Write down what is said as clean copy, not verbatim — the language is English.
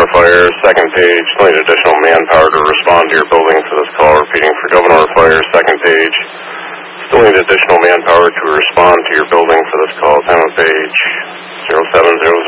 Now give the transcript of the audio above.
Fire, second page. Still need additional manpower to respond to your building for this call. Repeating for Governor Fire, second page. Still need additional manpower to respond to your building for this call. Time of page 0700.